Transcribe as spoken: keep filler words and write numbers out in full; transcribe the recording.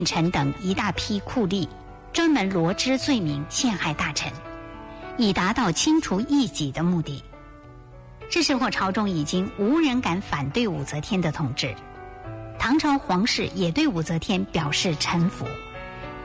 臣等一大批酷吏，专门罗织罪名陷害大臣，以达到清除异己的目的。这时候朝中已经无人敢反对武则天的统治，唐朝皇室也对武则天表示臣服。